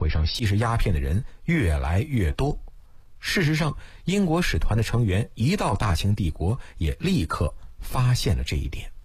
会上吸食鸦片的人越来越多。事实上，英国使团的成员一到大清帝国，也立刻发现了这一点。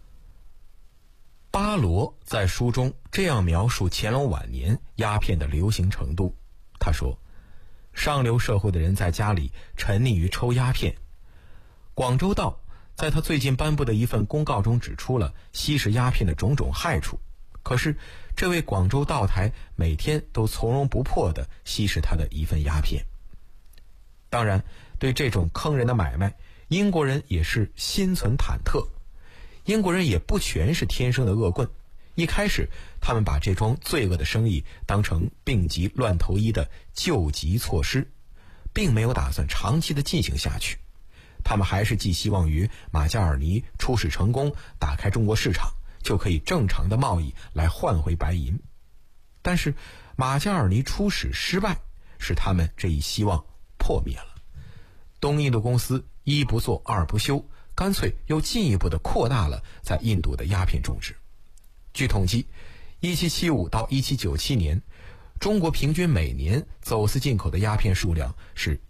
巴罗在书中这样描述乾隆晚年鸦片的流行程度，他说，上流社会的人在家里沉溺于抽鸦片。广州道在他最近颁布的一份公告中指出了吸食鸦片的种种害处，可是这位广州道台每天都从容不迫地吸食他的一份鸦片。当然，对这种坑人的买卖，英国人也是心存忐忑。英国人也不全是天生的恶棍，一开始他们把这桩罪恶的生意当成病急乱投医的救急措施，并没有打算长期的进行下去。他们还是寄希望于马加尔尼出使成功，打开中国市场，就可以正常的贸易来换回白银。但是马加尔尼出使失败，使他们这一希望破灭了。东印度公司一不做二不休，干脆又进一步的扩大了在印度的鸦片种植。据统计，1775到1797年，中国平均每年走私进口的鸦片数量是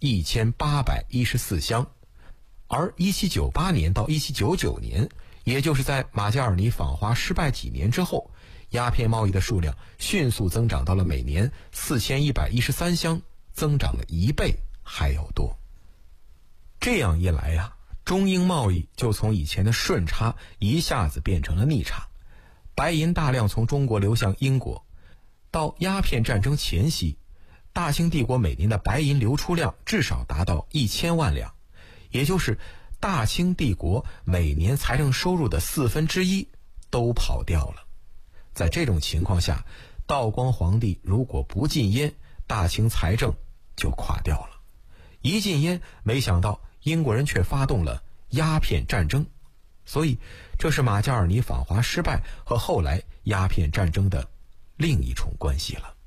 1814箱，而1798年到1799年，也就是在马加尔尼访华失败几年之后，鸦片贸易的数量迅速增长到了每年4113箱，增长了1倍还要多。这样一来呀，中英贸易就从以前的顺差一下子变成了逆差。白银大量从中国流向英国，到鸦片战争前夕，大清帝国每年的白银流出量至少达到1000万两，也就是大清帝国每年财政收入的1/4都跑掉了。在这种情况下，道光皇帝如果不禁烟，大清财政就垮掉了。一禁烟，没想到英国人却发动了鸦片战争，所以这是马加尔尼访华失败和后来鸦片战争的另一重关系了。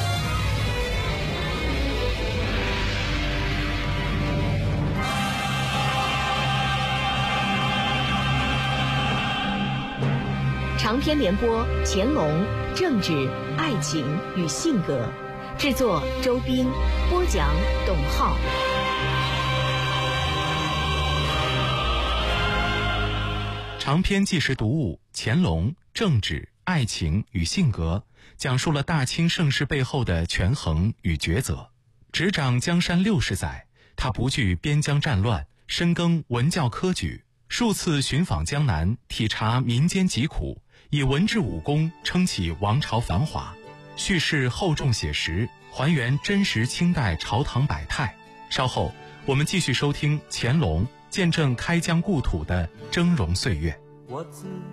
长篇联播《乾隆政治、爱情与性格》，制作周斌，播讲董浩。 长篇纪实读物《乾隆政治、爱情与性格》讲述了大清盛世背后的权衡与抉择。执掌江山60载，他不惧边疆战乱，深耕文教科举，数次寻访江南，体察民间疾苦，以文治武功撑起王朝繁华。叙事厚重写实，还原真实清代朝堂百态。稍后我们继续收听乾隆见证开疆故土的峥嵘岁月。